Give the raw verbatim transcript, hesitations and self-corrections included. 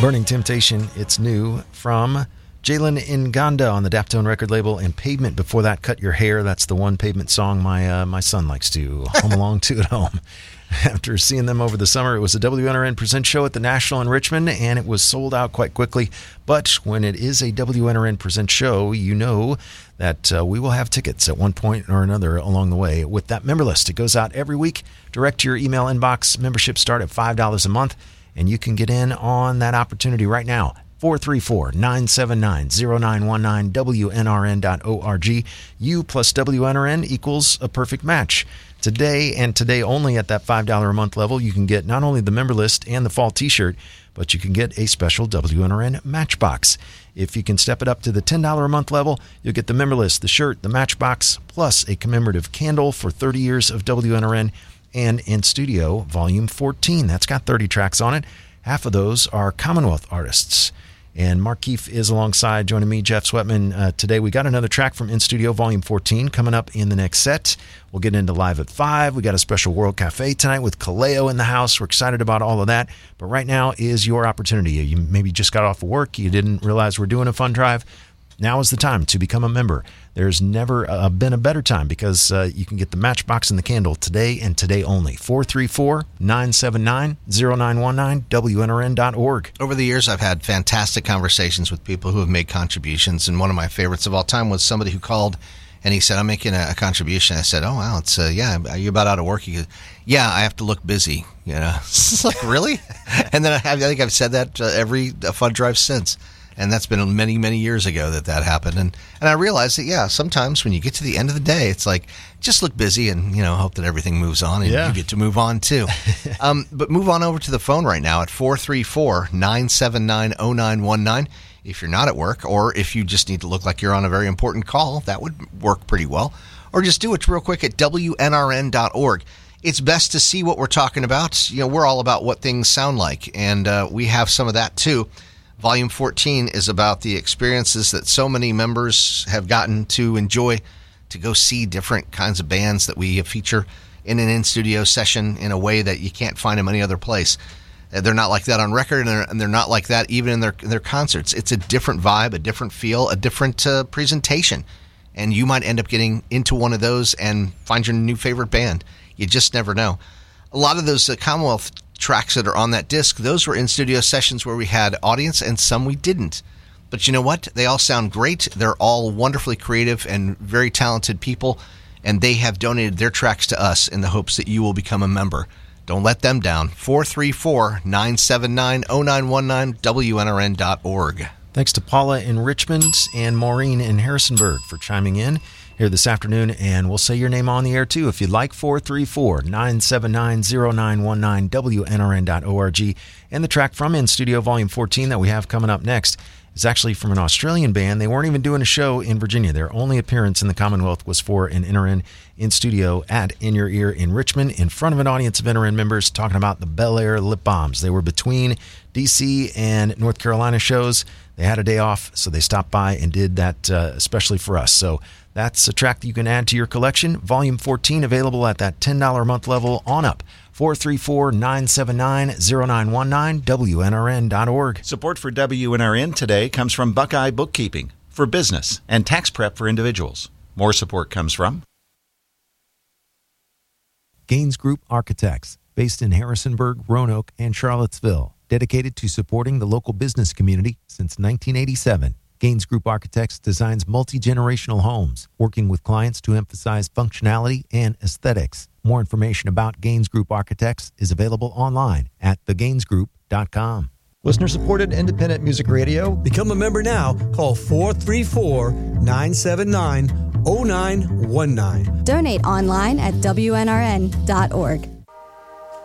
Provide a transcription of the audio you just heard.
Burning Temptation, it's new from Jalen Nganda on the Daptone record label, and Pavement before that, Cut Your Hair. That's the one Pavement song my uh, my son likes to hum along to at home. After seeing them over the summer, it was a W N R N Presents show at the National in Richmond, and it was sold out quite quickly. But when it is a W N R N Presents show, you know that uh, we will have tickets at one point or another along the way with that member list. It goes out every week, direct to your email inbox. Memberships start at five dollars a month, and you can get in on that opportunity right now. four three four, nine seven nine, zero nine one nine, W N R N dot org. You plus W N R N equals a perfect match. Today and today only at that five dollars a month level, you can get not only the member list and the fall t-shirt, but you can get a special W N R N Matchbox. If you can step it up to the ten dollars a month level, you'll get the member list, the shirt, the Matchbox, plus a commemorative candle for thirty years of W N R N and In Studio Volume fourteen. That's got thirty tracks on it. Half of those are Commonwealth artists. And Mark Keefe is alongside, joining me, Jeff Sweatman. Uh, today we got another track from In Studio Volume fourteen coming up in the next set. We'll get into Live at five. We got a special World Cafe tonight with Kaleo in the house. We're excited about all of that. But right now is your opportunity. You maybe just got off of work. You didn't realize we're doing a fun drive. Now is the time to become a member. There's never uh, been a better time because uh, you can get the Matchbox and the candle today and today only. four three four, nine seven nine, zero nine one nine, W N R N dot org. Over the years, I've had fantastic conversations with people who have made contributions, and one of my favorites of all time was somebody who called and he said, I'm making a, a contribution. I said, oh, wow, it's uh, yeah, are you about out of work? He goes, yeah, I have to look busy. You know, it's like, really? And then I, have, I think I've said that uh, every uh, fun drive since. And that's been many, many years ago that that happened. And and I realized that, yeah, sometimes when you get to the end of the day, it's like, just look busy and, you know, hope that everything moves on and yeah. you get to move on too. um, but move on over to the phone right now at four three four, nine seven nine, zero nine one nine. If you're not at work, or if you just need to look like you're on a very important call, that would work pretty well. Or just do it real quick at W N R N dot org. It's best to see what we're talking about. You know, we're all about what things sound like, and uh, we have some of that too. Volume fourteen is about the experiences that so many members have gotten to enjoy, to go see different kinds of bands that we feature in an in-studio session in a way that you can't find them any other place. They're not like that on record, and they're, and they're not like that even in their, in their concerts. It's a different vibe, a different feel, a different uh, presentation. And you might end up getting into one of those and find your new favorite band. You just never know. A lot of those uh, Commonwealth tracks that are on that disc, those were in-studio sessions where we had audience, and some we didn't. But you know what? They all sound great. They're all wonderfully creative and very talented people, and they have donated their tracks to us in the hopes that you will become a member. Don't let them down. four three four, nine seven nine, zero nine one nine, W N R N dot org. Thanks to Paula in Richmond and Maureen in Harrisonburg for chiming in here this afternoon, and we'll say your name on the air too if you'd like. Four three four, nine seven nine, zero nine one nine, W N R N dot org. And the track from In Studio Volume fourteen that we have coming up next is actually from an Australian band. They weren't even doing a show in Virginia. Their only appearance in the Commonwealth was for an N R N in studio at In Your Ear in Richmond in front of an audience of N R N members talking about the Bel Air Lip Bombs. They were between D C and North Carolina shows. They had a day off, so they stopped by and did that uh, especially for us. So that's a track that you can add to your collection. Volume fourteen available at that ten dollars a month level on up. four three four, nine seven nine, zero nine one nine, W N R N dot org. Support for W N R N today comes from Buckeye Bookkeeping for business and tax prep for individuals. More support comes from Gaines Group Architects, based in Harrisonburg, Roanoke, and Charlottesville. Dedicated to supporting the local business community since nineteen eighty-seven. Gaines Group Architects designs multi-generational homes, working with clients to emphasize functionality and aesthetics. More information about Gaines Group Architects is available online at the gaines group dot com. Listener-supported independent music radio. Become a member now. Call four three four, nine seven nine, zero nine one nine. Donate online at W N R N dot org.